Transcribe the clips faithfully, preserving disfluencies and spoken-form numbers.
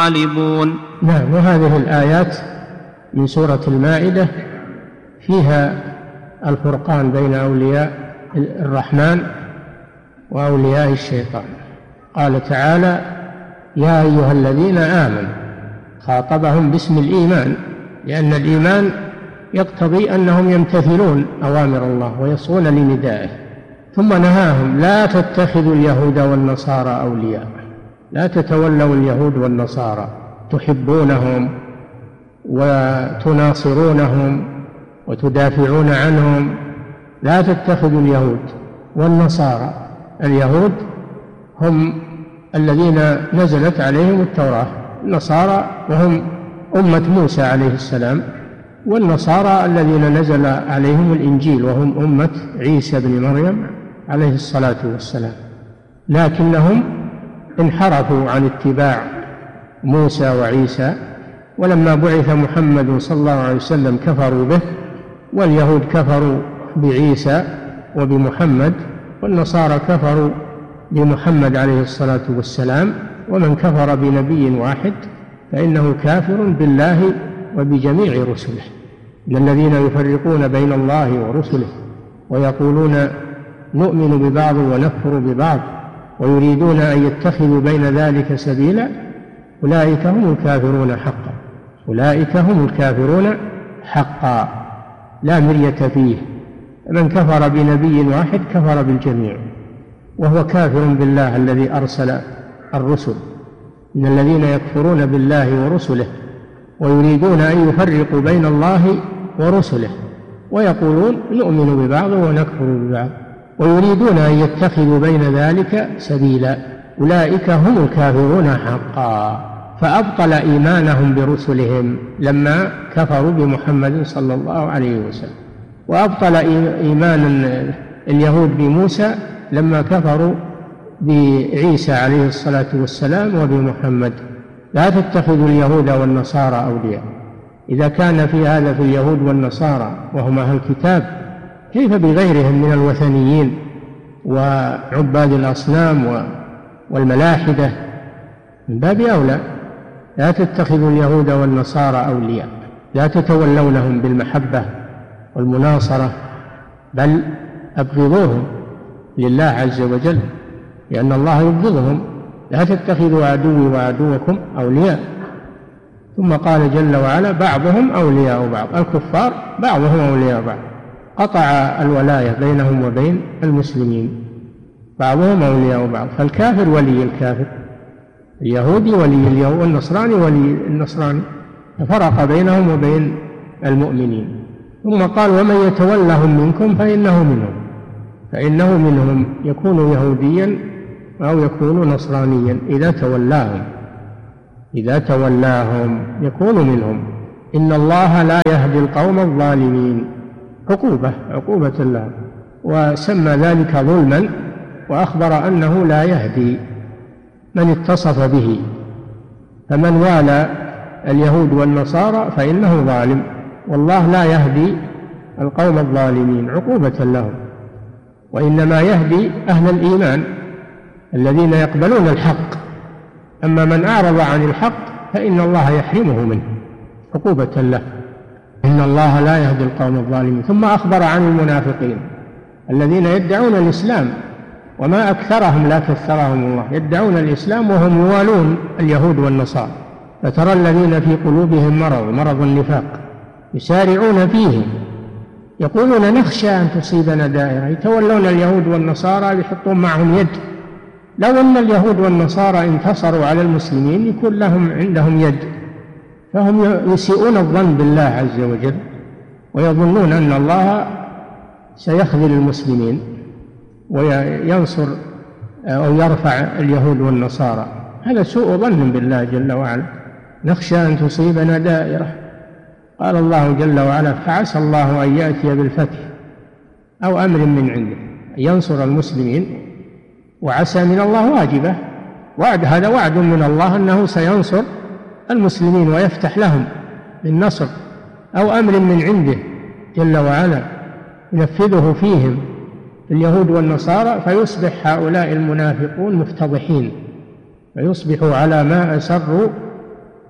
غالبون. نعم. وهذه الآيات من سورة المائدة فيها الفرقان بين أولياء الرحمن وأولياء الشيطان. قال تعالى: يا أيها الذين آمنوا، خاطبهم باسم الإيمان، لأن الإيمان يقتضي أنهم يمتثلون أوامر الله ويصغون لندائه. ثم نهاهم: لا تتخذوا اليهود والنصارى أولياء، لا تتولوا اليهود والنصارى تحبونهم وتناصرونهم وتدافعون عنهم. لا تتخذوا اليهود والنصارى. اليهود هم الذين نزلت عليهم التوراة، النصارى وهم أمة موسى عليه السلام، والنصارى الذين نزل عليهم الإنجيل وهم أمة عيسى بن مريم عليه الصلاة والسلام. لكنهم انحرفوا عن اتباع موسى وعيسى، ولما بعث محمد صلى الله عليه وسلم كفروا به، واليهود كفروا بعيسى وبمحمد، والنصارى كفروا بمحمد عليه الصلاة والسلام. ومن كفر بنبي واحد فإنه كافر بالله وبجميع رسله. إن الذين يفرقون بين الله ورسله ويقولون نؤمن ببعض ونكفر ببعض ويريدون أن يتخذوا بين ذلك سبيلا أولئك هم الكافرون حقا. أولئك هم الكافرون حقا لا مرية فيه. من كفر بنبي واحد كفر بالجميع، وهو كافر بالله الذي أرسل الرسل. إن الذين يكفرون بالله ورسله ويريدون أن يفرقوا بين الله ورسله ويقولون نؤمن ببعض ونكفر ببعض ويريدون أن يتخذوا بين ذلك سبيلا أولئك هم الكافرون حقا. فأبطل إيمانهم برسلهم لما كفروا بمحمد صلى الله عليه وسلم، وأبطل إيمان اليهود بموسى لما كفروا بعيسى عليه الصلاة والسلام وبمحمد. لا تتخذوا اليهود والنصارى أولياء. إذا كان في هذا في اليهود والنصارى وهم أهل الكتاب، كيف بغيرهم من الوثنيين وعباد الأصنام والملاحدة؟ من باب أولى. لا تتخذوا اليهود والنصارى أولياء، لا تتولونهم بالمحبة والمناصرة، بل أبغضوهم لله عز وجل، لأن الله يبغضهم. لا تتخذوا عدوي وعدوكم أولياء. ثم قال جل وعلا: بعضهم أولياء بعض. الكفار بعضهم أولياء بعض، قطع الولاية بينهم وبين المسلمين. بعضهم أولياء بعض، فالكافر ولي الكافر، اليهودي ولي اليهود، والنصراني ولي النصراني، ففرق بينهم وبين المؤمنين. ثم قال: ومن يتولهم منكم فإنه منهم. فإنه منهم يكون يهوديا أو يكون نصرانيا إذا تولاهم، إذا تولاهم يكون منهم. إن الله لا يهدي القوم الظالمين. عقوبة عقوبة الله، وسمى ذلك ظلما، وأخبر أنه لا يهدي من اتصف به. فمن والى اليهود والنصارى فإنه ظالم، والله لا يهدي القوم الظالمين عقوبة لهم، وإنما يهدي أهل الإيمان الذين يقبلون الحق. أما من أعرض عن الحق فإن الله يحرمه منه عقوبة له. إن الله لا يهدي القوم الظالمين. ثم أخبر عن المنافقين الذين يدعون الإسلام، وما أكثرهم لا كثرهم الله، يدعون الإسلام وهم يوالون اليهود والنصارى. فترى الذين في قلوبهم مرض مرض النفاق يسارعون فيهم يقولون نخشى أن تصيبنا دائرة. يتولون اليهود والنصارى يحطون معهم يد. لو أن اليهود والنصارى انتصروا على المسلمين يكون لهم عندهم يد. فهم يسيئون الظن بالله عز وجل، ويظنون أن الله سيخذل المسلمين وينصر أو يرفع اليهود والنصارى. هذا سوء ظن بالله جل وعلا. نخشى أن تصيبنا دائرة. قال الله جل وعلا: فعسى الله أن يأتي بالفتح أو أمر من عنده، ينصر المسلمين. وعسى من الله واجبة، وعد، هذا وعد من الله أنه سينصر المسلمين ويفتح لهم بالنصر. أو أمر من عنده جل وعلا ينفذه فيهم اليهود والنصارى، فيصبح هؤلاء المنافقون مفتضحين، فيصبحوا على ما أسروا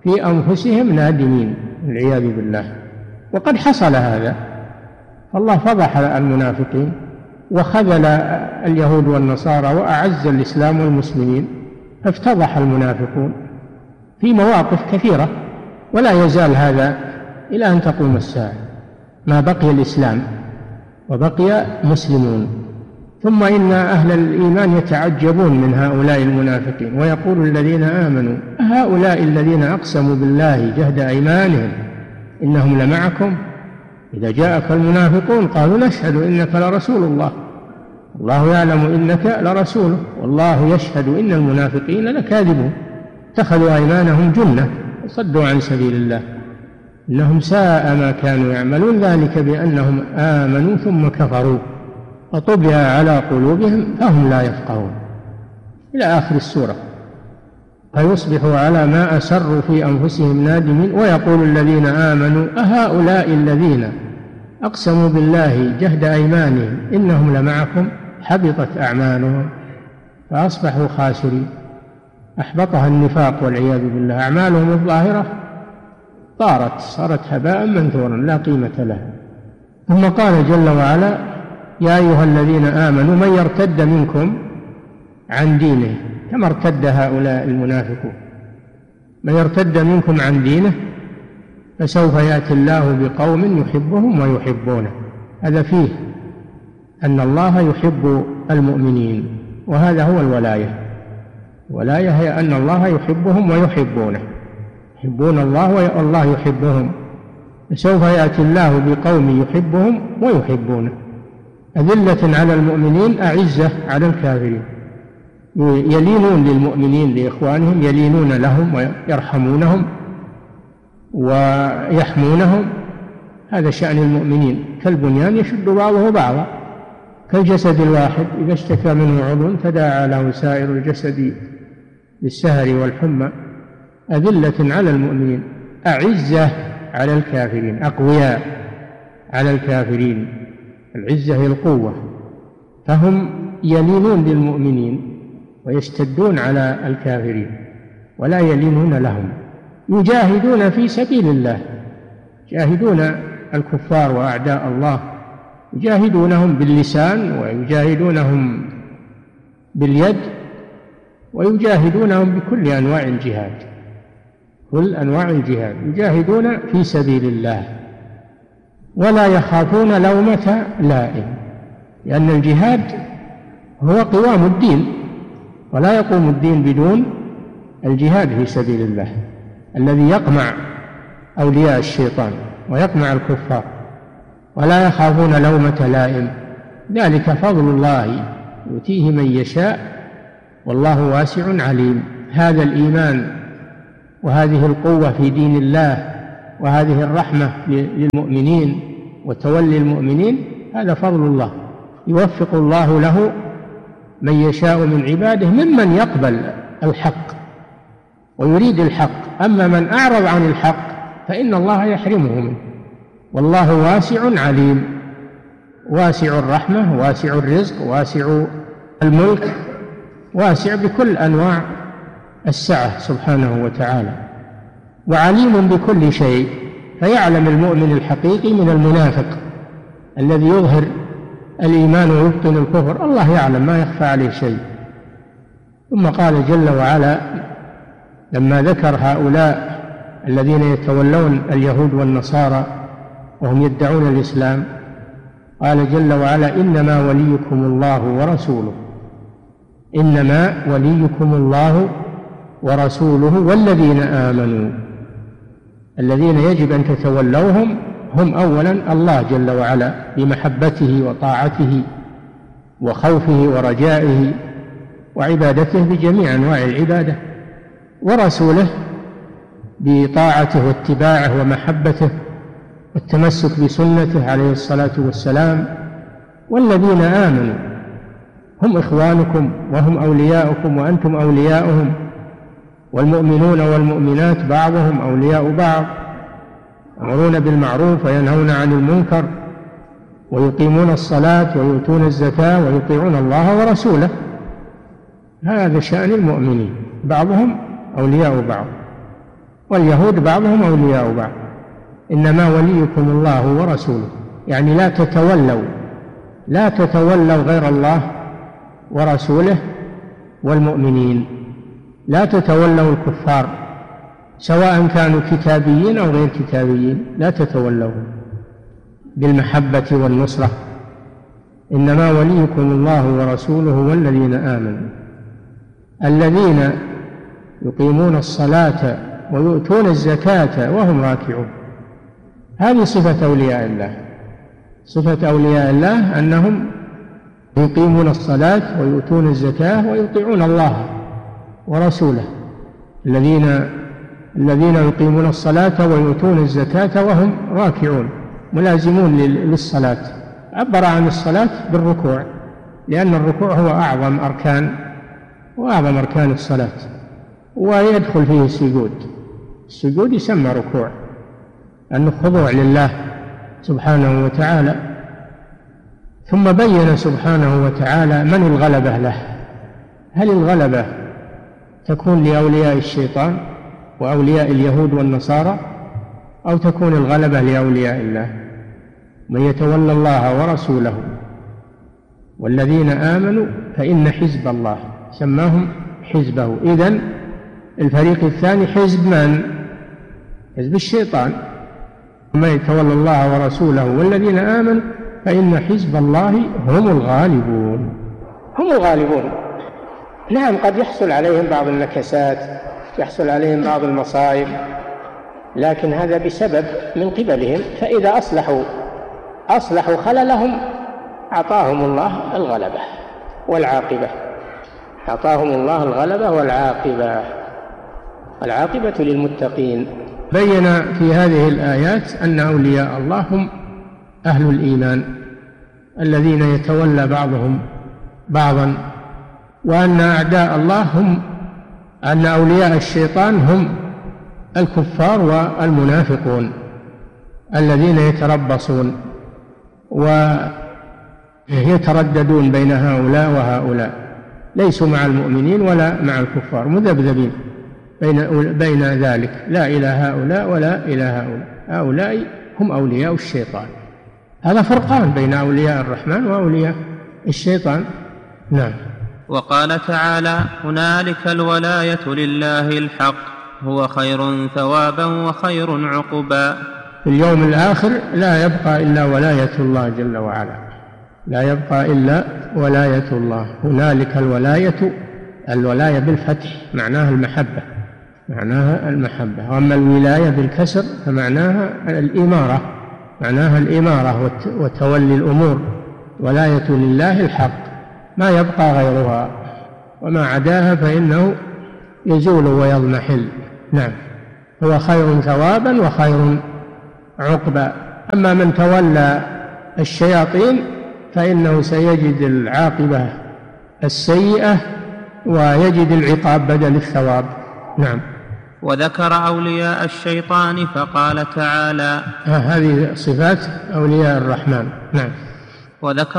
في أنفسهم نادمين والعياذ بالله. وقد حصل هذا، الله فضح المنافقين وخذل اليهود والنصارى وأعز الإسلام والمسلمين، فافتضح المنافقون في مواقف كثيرة، ولا يزال هذا إلى أن تقوم الساعة ما بقي الإسلام وبقي مسلمون. ثم إن أهل الإيمان يتعجبون من هؤلاء المنافقين، ويقول الذين آمنوا هؤلاء الذين أقسموا بالله جهد أيمانهم إنهم لمعكم إذا جاءك المنافقون قالوا نشهد إنك لرسول الله الله يعلم إنك لرسوله والله يشهد إن المنافقين لكاذبون اتخذوا أيمانهم جنة وصدوا عن سبيل الله إنهم ساء ما كانوا يعملون ذلك بأنهم آمنوا ثم كفروا فطبع على قلوبهم فهم لا يفقهون إلى آخر السورة. فيصبحوا على ما أسروا في أنفسهم نادمين. ويقول الذين آمنوا أهؤلاء الذين أقسموا بالله جهد أيمانهم إنهم لمعكم حبطت أعمالهم فأصبحوا خاسرين، أحبطها النفاق والعياذ بالله، أعمالهم الظاهرة طارت صارت هباء منثورا لا قيمة لها. ثم قال جل وعلا يا أيها الذين آمنوا من يرتد منكم عن دينه، كما ارتد هؤلاء المنافقون، من يرتد منكم عن دينه فسوف يأتي الله بقوم يحبهم ويحبونه. هذا فيه أن الله يحب المؤمنين، وهذا هو الولاية. الولاية هي أن الله يحبهم ويحبونه، يحبون الله والله يحبهم. فسوف يأتي الله بقوم يحبهم ويحبونه أذلة على المؤمنين أعزة على الكافرين، يلينون للمؤمنين لإخوانهم، يلينون لهم ويرحمونهم ويحمونهم. هذا شأن المؤمنين، كالبنيان يشد بعضه بعضا كالجسد الواحد إذا اشتكى منه عضو تداعى له سائر الجسد بالسهر والحمى. أذلة على المؤمنين أعزة على الكافرين، أقوياء على الكافرين. العزة هي القوة، فهم يلينون للمؤمنين ويشتدون على الكافرين ولا يلينون لهم. يجاهدون في سبيل الله، يجاهدون الكفار وأعداء الله، يجاهدونهم باللسان ويجاهدونهم باليد ويجاهدونهم بكل أنواع الجهاد، كل أنواع الجهاد يجاهدون في سبيل الله ولا يخافون لومة لائم، لأن الجهاد هو قوام الدين، ولا يقوم الدين بدون الجهاد في سبيل الله الذي يقمع أولياء الشيطان ويقمع الكفار. ولا يخافون لومة لائم، ذلك فضل الله يؤتيه من يشاء والله واسع عليم. هذا الإيمان وهذه القوة في دين الله وهذه الرحمة للمؤمنين وتولي المؤمنين هذا فضل الله، يوفق الله له من يشاء من عباده ممن يقبل الحق ويريد الحق. أما من أعرض عن الحق فإن الله يحرمه منه، والله واسع عليم، واسع الرحمة، واسع الرزق، واسع الملك، واسع بكل أنواع السعة سبحانه وتعالى، وعليم بكل شيء. فيعلم المؤمن الحقيقي من المنافق الذي يظهر الإيمان ويبطن الكفر، الله يعلم ما يخفى عليه شيء. ثم قال جل وعلا لما ذكر هؤلاء الذين يتولون اليهود والنصارى وهم يدعون الإسلام، قال جل وعلا إنما وليكم الله ورسوله، إنما وليكم الله ورسوله والذين آمنوا. الذين يجب أن تتولوهم هم أولا الله جل وعلا بمحبته وطاعته وخوفه ورجائه وعبادته بجميع أنواع العبادة، ورسوله بطاعته واتباعه ومحبته والتمسك بسنته عليه الصلاة والسلام. والذين آمنوا هم إخوانكم وهم أولياؤكم وأنتم أولياؤهم، والمؤمنون والمؤمنات بعضهم أولياء بعض، يأمرون بالمعروف وينهون عن المنكر ويقيمون الصلاة ويؤتون الزكاة ويطيعون الله ورسوله. هذا شأن المؤمنين، بعضهم أولياء بعض. واليهود بعضهم أولياء بعض. إنما وليكم الله ورسوله، يعني لا تتولوا لا تتولوا غير الله ورسوله والمؤمنين، لا تتولوا الكفار سواء كانوا كتابيين أو غير كتابيين، لا تتولوا بالمحبة والنصرة. إنما وليكم الله ورسوله والذين آمنوا الذين يقيمون الصلاة ويؤتون الزكاة وهم راكعون. هذه صفة أولياء الله. صفة أولياء الله أنهم يقيمون الصلاة ويؤتون الزكاة ويطيعون الله ورسوله. الذين الذين يقيمون الصلاة ويؤتون الزكاة وهم راكعون، ملازمون للصلاة. عبر عن الصلاة بالركوع، لأن الركوع هو أعظم أركان وأعظم أركان الصلاة، ويدخل فيه السجود. السجود يسمى ركوع، أنه خضوع لله سبحانه وتعالى. ثم بين سبحانه وتعالى من الغلبة له. هل الغلبة تكون لأولياء الشيطان وأولياء اليهود والنصارى، أو تكون الغلبة لأولياء الله؟ من يتولى الله ورسوله والذين آمنوا فإن حزب الله، سماهم حزبه. إذن الفريق الثاني حزب من؟ حزب الشيطان. من يتولى الله ورسوله والذين آمنوا فإن حزب الله هم الغالبون. هم الغالبون. نعم، قد يحصل عليهم بعض النكسات، يحصل عليهم بعض المصائب، لكن هذا بسبب من قبلهم، فإذا أصلحوا أصلحوا خللهم أعطاهم الله الغلبة والعاقبة. أعطاهم الله الغلبة والعاقبة، العاقبة للمتقين. بين في هذه الآيات أن أولياء الله هم أهل الإيمان الذين يتولى بعضهم بعضا، وأن أعداء الله هم أن أولياء الشيطان هم الكفار والمنافقون الذين يتربصون ويترددون بين هؤلاء وهؤلاء، ليسوا مع المؤمنين ولا مع الكفار، مذبذبين بين بين ذلك، لا إلى هؤلاء ولا إلى هؤلاء. هؤلاء هم أولياء الشيطان. هذا فرقان بين أولياء الرحمن وأولياء الشيطان. نعم. وقال تعالى: هنالك الولاية لله الحق هو خير ثوابا وخير عقبا. في اليوم الآخر لا يبقى إلا ولاية الله جل وعلا، لا يبقى إلا ولاية الله. هنالك الولاية، الولاية بالفتح معناها المحبة، معناها المحبة. وأما الولاية بالكسر فمعناها الإمارة، معناها الإمارة وتولي الأمور. ولاية لله الحق، ما يبقى غيرها، وما عداها فإنه يزول ويضمحل. نعم. هو خير ثوابا وخير عقبا. أما من تولى الشياطين فإنه سيجد العاقبة السيئة ويجد العقاب بدل الثواب. نعم. وذكر أولياء الشيطان فقال تعالى: هذه صفات أولياء الرحمن. نعم. وذكر